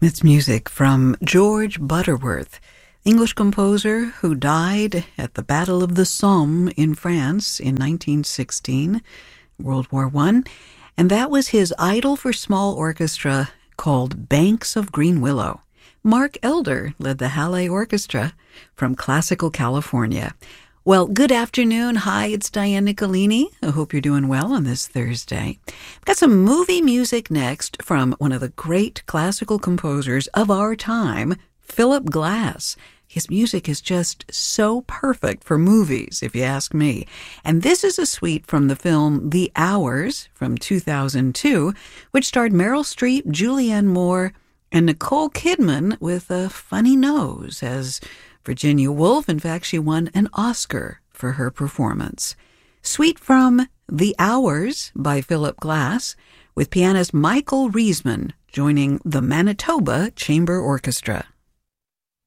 It's music from George Butterworth, English composer who died at the Battle of the Somme in France in 1916, World War I, and that was his idyll for small orchestra called Banks of Green Willow. Mark Elder led the Halle Orchestra from classical California. Well, good afternoon. Hi, it's Diane Nicolini. I hope you're doing well on this Thursday. I've got some movie music next from one of the great classical composers of our time, Philip Glass. His music is just so perfect for movies, if you ask me. And this is a suite from the film The Hours from 2002, which starred Meryl Streep, Julianne Moore, and Nicole Kidman with a funny nose as Virginia Woolf. In fact, she won an Oscar for her performance. Suite from The Hours by Philip Glass, with pianist Michael Riesman joining the Manitoba Chamber Orchestra.